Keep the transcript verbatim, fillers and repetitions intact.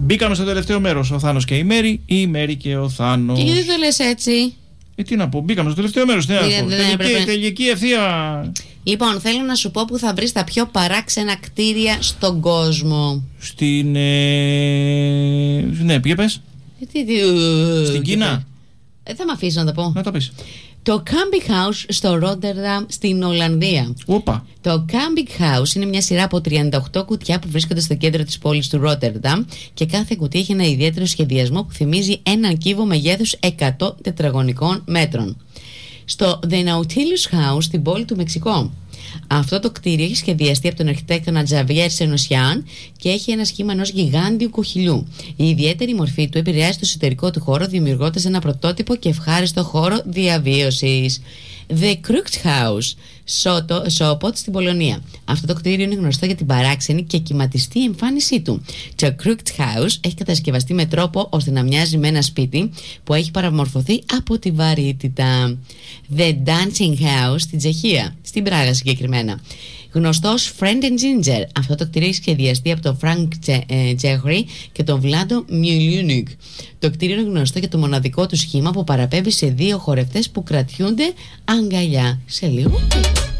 Μπήκαμε στο τελευταίο μέρος. Ο Θάνος και η Μέρη, ή η Μέρη και ο Θάνος. Και γιατί το λες έτσι? Ε, τι να πω, μπήκαμε στο τελευταίο μέρος. Τι να πω. Τελική, τελική ευθεία. Λοιπόν, θέλω να σου πω που θα βρεις τα πιο παράξενα κτίρια στον κόσμο. Στην. Ε... Ναι, πήγε πες. Ε, τι, τι, Στην Κίνα. Ε, θα με αφήσεις να τα πω. Να τα πεις. Το Camping House στο Ρότερνταμ στην Ολλανδία. Οπα. Το Camping House είναι μια σειρά από τριάντα οκτώ κουτιά που βρίσκονται στο κέντρο της πόλης του Ρότερνταμ και κάθε κουτί έχει ένα ιδιαίτερο σχεδιασμό που θυμίζει έναν κύβο μεγέθους εκατό τετραγωνικών μέτρων. Στο The Nautilus House στην πόλη του Μεξικό. Αυτό το κτίριο έχει σχεδιαστεί από τον αρχιτέκτονα Τζαβιέρ Σενοσιάν και έχει ένα σχήμα ενός γιγάντιου κοχυλιού. Η ιδιαίτερη μορφή του επηρεάζει το εσωτερικό του χώρο, δημιουργώντας ένα πρωτότυπο και ευχάριστο χώρο διαβίωσης. The Crooked House, Σόποτ στην Πολωνία. Αυτό το κτίριο είναι γνωστό για την παράξενη και κυματιστή εμφάνισή του. Το Crooked House έχει κατασκευαστεί με τρόπο ώστε να μοιάζει με ένα σπίτι που έχει παραμορφωθεί από τη βαρύτητα. The Dancing House στην Τσεχία, στην Πράγα συγκεκριμένα. Γνωστός Friend and Ginger. Αυτό το κτίριο έχει σχεδιαστεί από τον Frank Jeffrey και τον Βλάντο Μιλιούνικ. Το κτίριο είναι γνωστό για το μοναδικό του σχήμα που παραπέμπει σε δύο χορευτές που κρατιούνται αγκαλιά. Σε λίγο.